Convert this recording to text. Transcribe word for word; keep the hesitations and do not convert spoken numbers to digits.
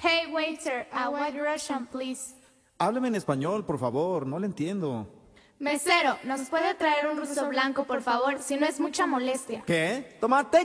Hey, waiter, a white Russian, please. Háblame en español, por favor, no le entiendo. Mesero, ¿nos puede traer un ruso blanco, por favor? Si no es mucha molestia. ¿Qué? Tomate